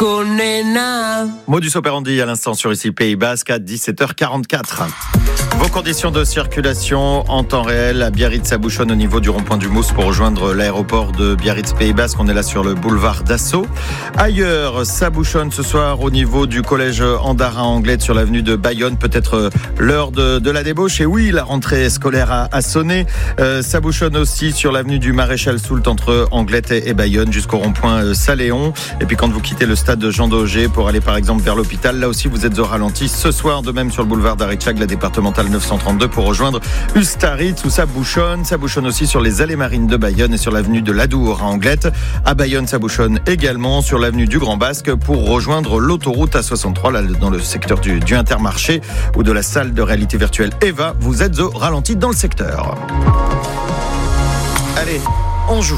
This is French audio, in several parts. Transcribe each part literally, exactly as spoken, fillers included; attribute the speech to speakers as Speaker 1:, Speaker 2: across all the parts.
Speaker 1: Conena.
Speaker 2: Modus operandi à l'instant sur ici Pays Basque à dix-sept heures quarante-quatre. Vos conditions de circulation en temps réel à Biarritz, ça bouchonne au niveau du rond-point du Mousse pour rejoindre l'aéroport de Biarritz Pays Basque. On est là sur le boulevard d'Assaut. Ailleurs, ça bouchonne ce soir au niveau du collège Andarin-Anglette sur l'avenue de Bayonne. Peut-être l'heure de, de la débauche. Et oui, la rentrée scolaire a, a sonné. Euh, ça bouchonne aussi sur l'avenue du Maréchal Soult entre Anglette et, et Bayonne jusqu'au rond-point Saléon. Et puis quand vous quittez le stade de Jean Daugé pour aller par exemple vers l'hôpital, là aussi vous êtes au ralenti. Ce soir, de même sur le boulevard d'Aritschag, la départementale neuf cent trente-deux pour rejoindre Ustaritz où ça bouchonne. Ça bouchonne aussi sur les allées marines de Bayonne et sur l'avenue de l'Adour à Anglette. À Bayonne, ça bouchonne également sur l'avenue du Grand Basque pour rejoindre l'autoroute A soixante-trois, là dans le secteur du, du Intermarché ou de la salle de réalité virtuelle Eva. Vous êtes au ralenti dans le secteur. Allez, on joue.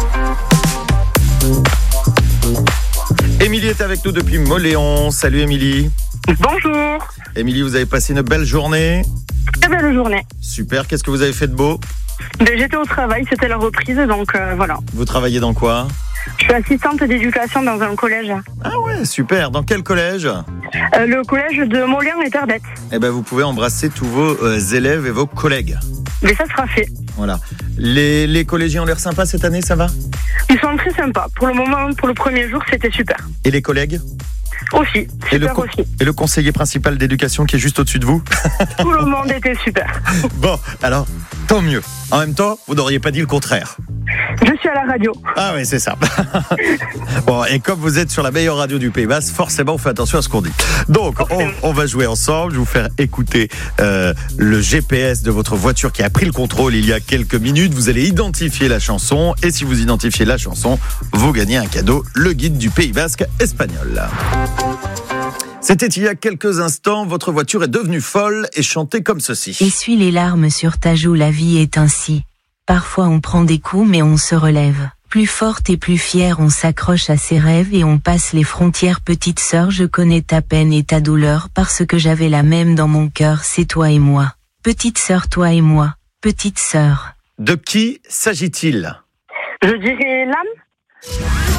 Speaker 2: Émilie est avec nous depuis Mauléon. Salut Émilie.
Speaker 3: Bonjour.
Speaker 2: Émilie, vous avez passé une belle journée.
Speaker 3: Très belle journée.
Speaker 2: Super, qu'est-ce que vous avez fait de beau?
Speaker 3: Ben, j'étais au travail, c'était la reprise, donc euh, voilà.
Speaker 2: Vous travaillez dans quoi?
Speaker 3: Je suis assistante d'éducation dans un collège.
Speaker 2: Ah ouais, super. Dans quel collège?
Speaker 3: euh, Le collège de Mauléon et Terdette.
Speaker 2: Eh ben, vous pouvez embrasser tous vos euh, élèves et vos collègues.
Speaker 3: Mais ça sera fait.
Speaker 2: Voilà. Les, les collégiens ont l'air sympas cette année, ça va?
Speaker 3: Ils sont très sympas. Pour le moment, pour le premier jour, c'était super.
Speaker 2: Et les collègues?
Speaker 3: Aussi, super
Speaker 2: et le con-
Speaker 3: aussi.
Speaker 2: Et le conseiller principal d'éducation qui est juste au-dessus de vous?
Speaker 3: Tout le monde était super.
Speaker 2: Bon, alors, tant mieux. En même temps, vous n'auriez pas dit le contraire.
Speaker 3: Je suis à la radio.
Speaker 2: Ah oui, c'est ça. Bon, et comme vous êtes sur la meilleure radio du Pays Basque, forcément, on fait attention à ce qu'on dit. Donc, on, on va jouer ensemble. Je vais vous faire écouter euh, le G P S de votre voiture qui a pris le contrôle il y a quelques minutes. Vous allez identifier la chanson. Et si vous identifiez la chanson, vous gagnez un cadeau, le guide du Pays Basque espagnol. C'était il y a quelques instants. Votre voiture est devenue folle et chantait comme ceci.
Speaker 4: Essuie les larmes sur ta joue, la vie est ainsi. Parfois on prend des coups mais on se relève. Plus forte et plus fière, on s'accroche à ses rêves et on passe les frontières. Petite sœur, je connais ta peine et ta douleur parce que j'avais la même dans mon cœur, c'est toi et moi. Petite sœur, toi et moi. Petite sœur.
Speaker 2: De qui s'agit-il?
Speaker 3: Je dirais l'âme.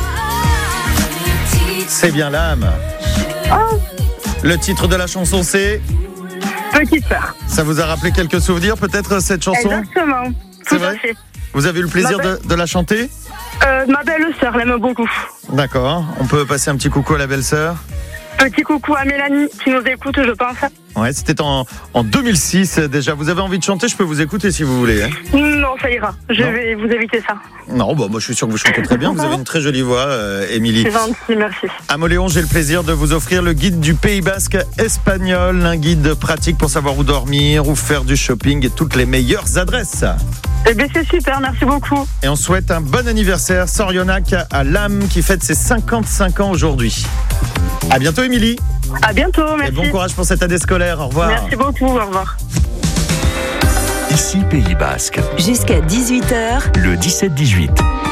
Speaker 2: C'est bien l'âme.
Speaker 3: Oh,
Speaker 2: Le titre de la chanson, c'est...
Speaker 3: petite sœur.
Speaker 2: Ça vous a rappelé quelques souvenirs, peut-être, cette chanson?
Speaker 3: Exactement.
Speaker 2: C'est
Speaker 3: Tout
Speaker 2: vrai
Speaker 3: à fait.
Speaker 2: Vous avez eu le plaisir
Speaker 3: Ma
Speaker 2: de, de la chanter?
Speaker 3: Euh, ma belle-sœur l'aime beaucoup.
Speaker 2: D'accord. On peut passer un petit coucou à la belle-sœur?
Speaker 3: Petit coucou à Mélanie qui nous écoute, je pense.
Speaker 2: Ouais, c'était en, en deux mille six déjà. Vous avez envie de chanter? Je peux vous écouter si vous voulez. Hein.
Speaker 3: Non, ça ira. Je
Speaker 2: Non.
Speaker 3: vais vous éviter ça.
Speaker 2: Non, bah, moi je suis sûr que vous chantez très bien. Vous avez une très jolie voix, euh, Émilie.
Speaker 3: C'est gentil, merci.
Speaker 2: À Mauléon, j'ai le plaisir de vous offrir le guide du Pays Basque espagnol. Un guide pratique pour savoir où dormir, où faire du shopping et toutes les meilleures adresses.
Speaker 3: Eh bien, c'est super, merci beaucoup.
Speaker 2: Et on souhaite un bon anniversaire, Sorionac à l'âme qui fête ses cinquante-cinq ans aujourd'hui. À bientôt, Émilie.
Speaker 3: À bientôt, merci.
Speaker 2: Et bon courage pour cette année scolaire. Au revoir.
Speaker 3: Merci beaucoup, au revoir.
Speaker 5: Ici Pays Basque,
Speaker 4: Jusqu'à dix-huit heures.
Speaker 5: le dix-sept dix-huit.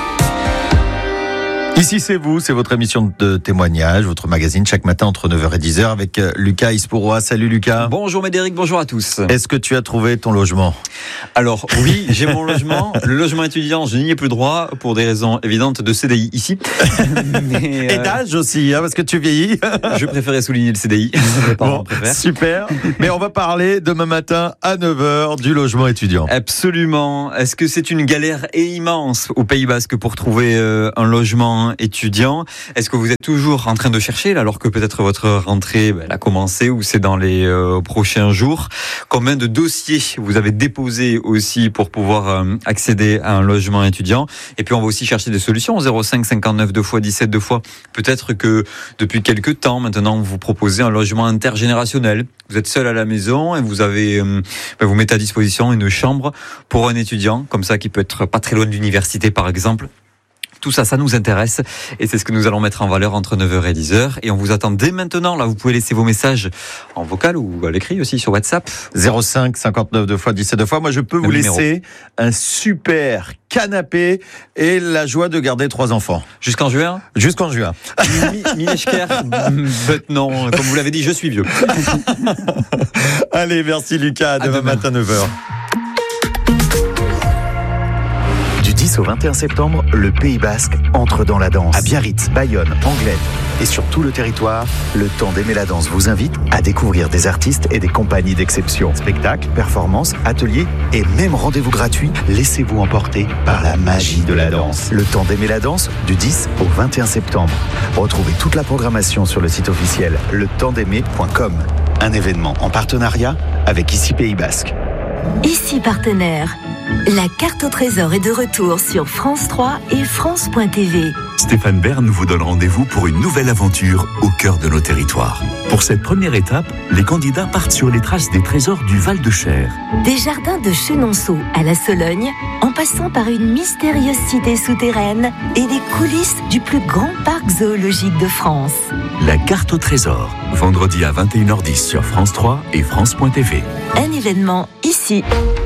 Speaker 2: Ici c'est vous, c'est votre émission de témoignage, votre magazine chaque matin entre neuf heures et dix heures avec Lucas Ispourois. Salut Lucas.
Speaker 6: Bonjour Médéric, bonjour à tous.
Speaker 2: Est-ce que tu as trouvé ton logement?
Speaker 6: Alors oui, j'ai mon logement. Le logement étudiant, je n'y ai plus droit pour des raisons évidentes de C D I ici. Mais,
Speaker 2: Et d'âge aussi, hein, parce que tu vieillis.
Speaker 6: Je préférais souligner le C D I. Mes parents
Speaker 2: Bon,
Speaker 6: préfèrent.
Speaker 2: super. Mais on va parler demain matin à neuf heures du logement étudiant.
Speaker 6: Absolument. Est-ce que c'est une galère immense au Pays Basque pour trouver euh, un logement étudiant? Est-ce que vous êtes toujours en train de chercher, alors que peut-être votre rentrée ben, elle a commencé ou c'est dans les euh, prochains jours? Combien de dossiers vous avez déposés aussi pour pouvoir euh, accéder à un logement étudiant? Et puis on va aussi chercher des solutions. zéro cinq cinquante-neuf deux fois dix-sept deux fois. Peut-être que depuis quelques temps maintenant vous proposez un logement intergénérationnel. Vous êtes seul à la maison et vous avez, euh, ben, vous mettez à disposition une chambre pour un étudiant, comme ça qui peut être pas très loin de l'université par exemple. Tout ça, ça nous intéresse et c'est ce que nous allons mettre en valeur entre neuf heures et dix heures. Et on vous attend dès maintenant. Là, vous pouvez laisser vos messages en vocal ou à l'écrit aussi sur WhatsApp.
Speaker 2: zéro cinq cinquante-neuf deux fois dix-sept deux fois. Moi, je peux
Speaker 6: Le
Speaker 2: vous
Speaker 6: numéro.
Speaker 2: laisser un super canapé et la joie de garder trois enfants.
Speaker 6: Jusqu'en juin.
Speaker 2: Jusqu'en juin.
Speaker 6: Mineshker, but non, comme vous l'avez dit, je suis vieux.
Speaker 2: Allez, merci Lucas. À
Speaker 6: À
Speaker 2: demain
Speaker 6: demain.
Speaker 2: matin neuf heures.
Speaker 5: Du dix
Speaker 1: dix au vingt et un septembre, le Pays Basque entre dans la danse. À Biarritz, Bayonne, Anglette et sur tout le territoire, le Temps d'aimer la danse vous invite à découvrir des artistes et des compagnies d'exception. Spectacles, performances, ateliers et même rendez-vous gratuits. Laissez-vous emporter par la magie de la danse. Le Temps d'aimer la danse du dix au vingt et un septembre. Retrouvez toute la programmation sur le site officiel le temps d'aimer point com. Un événement en partenariat avec Ici Pays Basque.
Speaker 7: Ici partenaire. La carte au trésor est de retour sur France trois et France point T V.
Speaker 5: Stéphane Bern vous donne rendez-vous pour une nouvelle aventure au cœur de nos territoires. Pour cette première étape, les candidats partent sur les traces des trésors du Val-de-Cher.
Speaker 7: Des jardins de Chenonceau à la Sologne, en passant par une mystérieuse cité souterraine et les coulisses du plus grand parc zoologique de France.
Speaker 5: La carte au trésor, vendredi à vingt et une heures dix sur France trois et France point T V.
Speaker 7: Un événement ici.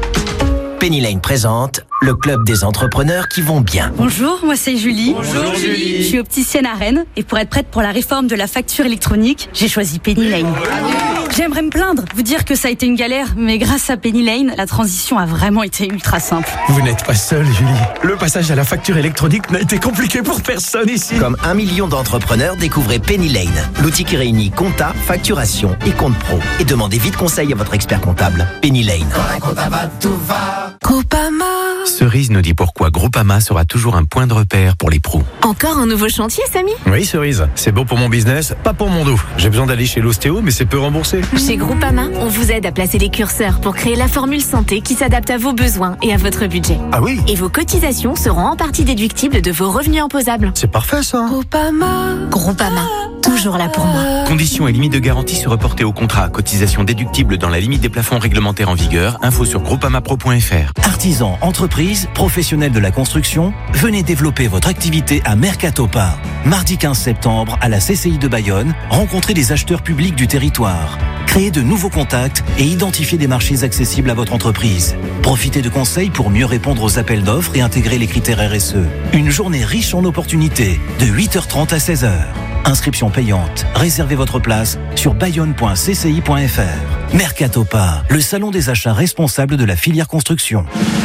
Speaker 8: Penny Lane présente le club des entrepreneurs qui vont bien.
Speaker 9: Bonjour, moi c'est Julie.
Speaker 10: Bonjour Julie.
Speaker 9: Je suis opticienne à Rennes et pour être prête pour la réforme de la facture électronique, j'ai choisi Penny Lane. J'aimerais me plaindre, vous dire que ça a été une galère, mais grâce à Penny Lane, la transition a vraiment été ultra simple.
Speaker 10: Vous n'êtes pas seule, Julie. Le passage à la facture électronique n'a été compliqué pour personne ici.
Speaker 8: Comme un million d'entrepreneurs, découvrez Penny Lane, l'outil qui réunit compta, facturation et compte pro. Et demandez vite conseil à votre expert comptable. Penny Lane.
Speaker 11: Quand un comptable va, tout va.
Speaker 7: Groupama.
Speaker 10: Cerise nous dit pourquoi Groupama sera toujours un point de repère pour les pros.
Speaker 7: Encore un nouveau chantier, Samy ?
Speaker 10: Oui, Cerise, c'est bon pour mon business, pas pour mon dos. J'ai besoin d'aller chez l'ostéo, mais c'est peu remboursé.
Speaker 7: Chez Groupama, on vous aide à placer les curseurs pour créer la formule santé qui s'adapte à vos besoins et à votre budget.
Speaker 10: Ah oui ?
Speaker 7: Et vos cotisations seront en partie déductibles de vos revenus imposables.
Speaker 10: C'est parfait ça.
Speaker 7: Groupama. Groupama, toujours là pour moi.
Speaker 10: Conditions et limites de garantie se reporter au contrat. Cotisation déductible dans la limite des plafonds réglementaires en vigueur. Info sur groupamapro point f r.
Speaker 8: Artisans, entreprises, professionnels de la construction, venez développer votre activité à Mercatopa. Mardi quinze septembre, à la C C I de Bayonne, rencontrez les acheteurs publics du territoire. Créez de nouveaux contacts et identifiez des marchés accessibles à votre entreprise. Profitez de conseils pour mieux répondre aux appels d'offres et intégrer les critères R S E. Une journée riche en opportunités, de huit heures trente à seize heures. Inscription payante. Réservez votre place sur bayonne point c c i point f r. Mercatopa, le salon des achats responsable de la filière construction.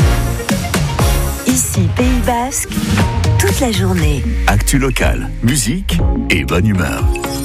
Speaker 7: Ici, Pays Basque, toute la journée.
Speaker 5: Actu local, musique et bonne humeur.